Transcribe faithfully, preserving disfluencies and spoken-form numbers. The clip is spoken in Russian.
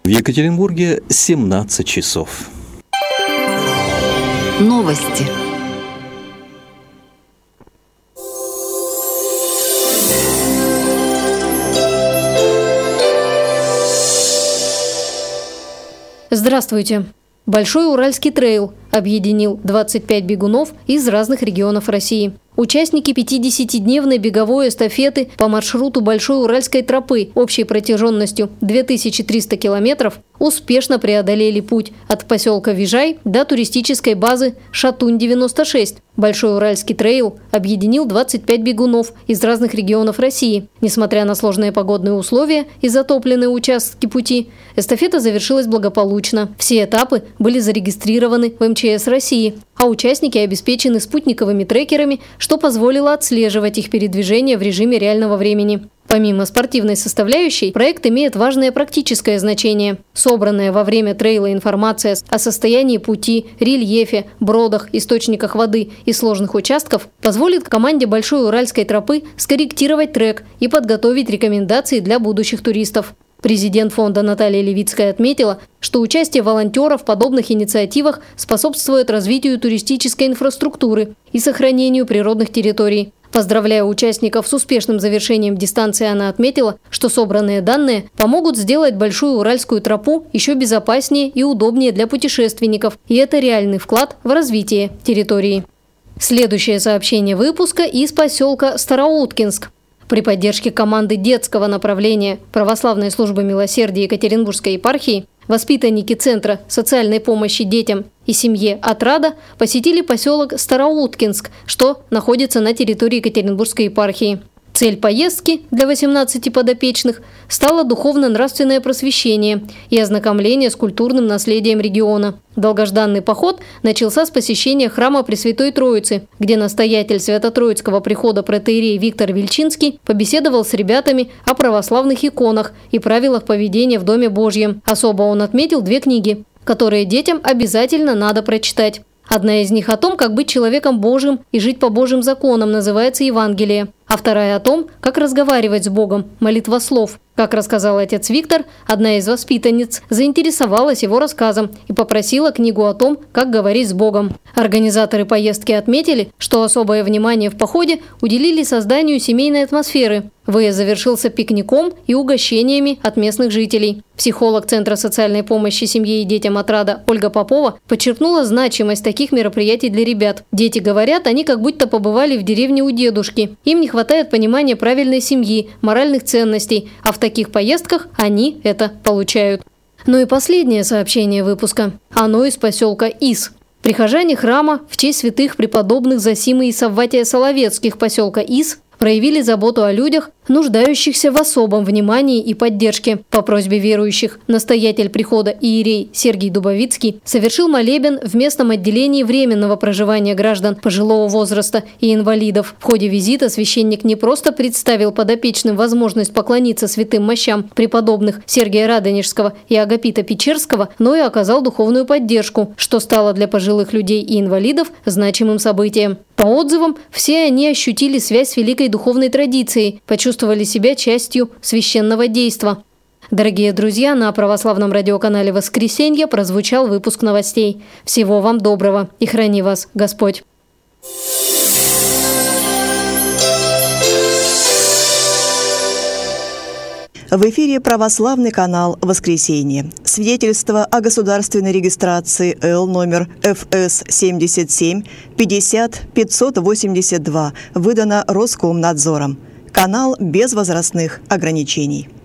В Екатеринбурге семнадцать часов. Новости. Здравствуйте! Большой Уральский трейл объединил двадцать пять бегунов из разных регионов России. Участники пятидесятидневной беговой эстафеты по маршруту Большой Уральской тропы общей протяженностью две тысячи триста километров успешно преодолели путь от поселка Вижай до туристической базы Шатунь девяносто шесть. Большой Уральский трейл объединил двадцать пять бегунов из разных регионов России. Несмотря на сложные погодные условия и затопленные участки пути, эстафета завершилась благополучно. Все этапы были зарегистрированы в эм че эс России, а участники обеспечены спутниковыми трекерами, что позволило отслеживать их передвижение в режиме реального времени. Помимо спортивной составляющей, проект имеет важное практическое значение. Собранная во время трейла информация о состоянии пути, рельефе, бродах, источниках воды и сложных участков позволит команде Большой Уральской тропы скорректировать трек и подготовить рекомендации для будущих туристов. Президент фонда Наталья Левицкая отметила, что участие волонтеров в подобных инициативах способствует развитию туристической инфраструктуры и сохранению природных территорий. Поздравляя участников с успешным завершением дистанции, она отметила, что собранные данные помогут сделать Большую Уральскую тропу еще безопаснее и удобнее для путешественников, и это реальный вклад в развитие территории. Следующее сообщение выпуска из поселка Староуткинск. При поддержке команды детского направления Православной службы милосердия Екатеринбургской епархии воспитанники Центра социальной помощи детям и семье «Отрада» посетили поселок Староуткинск, что находится на территории Екатеринбургской епархии. Цель поездки для восемнадцати подопечных стало духовно-нравственное просвещение и ознакомление с культурным наследием региона. Долгожданный поход начался с посещения храма Пресвятой Троицы, где настоятель Свято-Троицкого прихода протоиерей Виктор Вильчинский побеседовал с ребятами о православных иконах и правилах поведения в Доме Божьем. Особо он отметил две книги, которые детям обязательно надо прочитать. Одна из них о том, как быть человеком Божьим и жить по Божьим законам, называется «Евангелие», а вторая о том, как разговаривать с Богом, молитва слов. Как рассказал отец Виктор, одна из воспитанниц заинтересовалась его рассказом и попросила книгу о том, как говорить с Богом. Организаторы поездки отметили, что особое внимание в походе уделили созданию семейной атмосферы. Выезд завершился пикником и угощениями от местных жителей. Психолог Центра социальной помощи семье и детям «Отрада» Ольга Попова подчеркнула значимость таких мероприятий для ребят. Дети говорят, они как будто побывали в деревне у дедушки. Им не хватает понимания правильной семьи, моральных ценностей, а в таких поездках они это получают. Ну и последнее сообщение выпуска. Оно из поселка Ис. Прихожане храма в честь святых преподобных Зосимы и Савватия Соловецких поселка Ис проявили заботу о людях, нуждающихся в особом внимании и поддержке. По просьбе верующих настоятель прихода иерей Сергий Дубовицкий совершил молебен в местном отделении временного проживания граждан пожилого возраста и инвалидов. В ходе визита священник не просто представил подопечным возможность поклониться святым мощам преподобных Сергия Радонежского и Агапита Печерского, но и оказал духовную поддержку, что стало для пожилых людей и инвалидов значимым событием. По отзывам, все они ощутили связь с великой духовной традицией, почувствовали себя частью священного действа. Дорогие друзья, на православном радиоканале «Воскресенье» прозвучал выпуск новостей. Всего вам доброго и храни вас Господь! В эфире православный канал «Воскресенье». Свидетельство о государственной регистрации Л номер эф эс семьдесят семь пятьдесят пятьсот восемьдесят два выдано Роскомнадзором. Канал без возрастных ограничений.